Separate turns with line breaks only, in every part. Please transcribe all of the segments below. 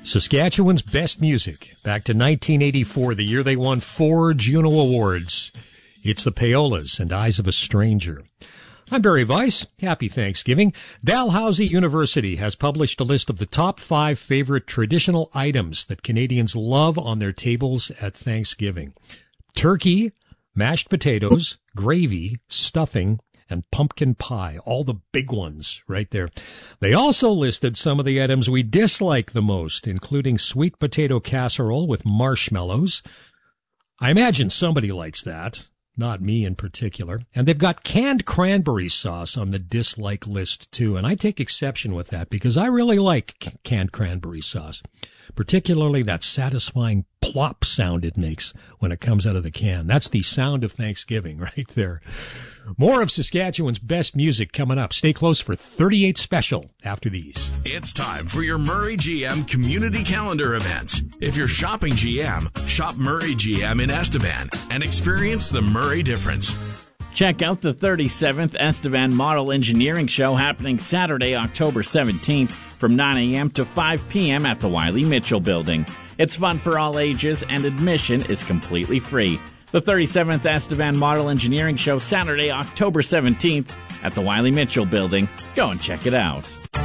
Saskatchewan's best music, back to 1984, the year they won 4 Juno Awards. It's the Payolas and Eyes of a Stranger. I'm Barry Weiss. Happy Thanksgiving. Dalhousie University has published a list of the top 5 favorite traditional items that Canadians love on their tables at Thanksgiving. Turkey, mashed potatoes, gravy, stuffing, and pumpkin pie. All the big ones right there. They also listed some of the items we dislike the most, including sweet potato casserole with marshmallows. I imagine somebody likes that. Not me in particular. And they've got canned cranberry sauce on the dislike list, too. And I take exception with that because I really like canned cranberry sauce, particularly that satisfying plop sound it makes when it comes out of the can. That's the sound of Thanksgiving right there. More of Saskatchewan's best music coming up. Stay close for 38 Special after these.
It's time for your Murray GM Community Calendar event. If you're shopping GM, shop Murray GM in Estevan and experience the Murray difference.
Check out the 37th Estevan Model Engineering Show happening Saturday, October 17th from 9 a.m. to 5 p.m. at the Wiley Mitchell Building. It's fun for all ages and admission is completely free. The 37th Estevan Model Engineering Show, Saturday, October 17th at the Wiley Mitchell Building. Go and check it out.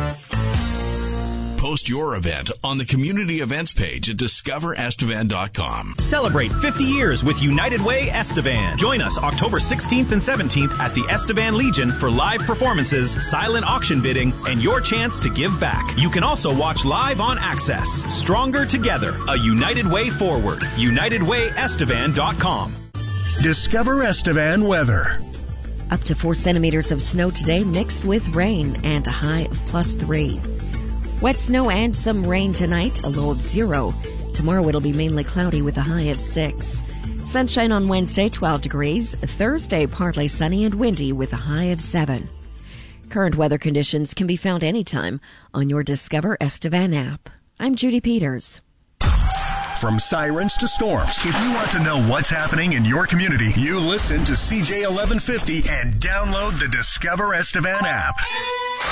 Post your event on the community events page at discoverestevan.com.
Celebrate 50 years with United Way Estevan. Join us October 16th and 17th at the Estevan Legion for live performances, silent auction bidding, and your chance to give back. You can also watch live on Access. Stronger Together, a United Way forward. UnitedWayEstevan.com.
Discover Estevan weather.
Up to 4 centimeters of snow today mixed with rain and a high of +3. Wet snow and some rain tonight, a low of 0. Tomorrow it'll be mainly cloudy with a high of 6. Sunshine on Wednesday, 12 degrees. Thursday, partly sunny and windy with a high of 7. Current weather conditions can be found anytime on your Discover Estevan app. I'm Judy Peters.
From sirens to storms, if you want to know what's happening in your community, you listen to CJ 1150 and download the Discover Estevan app.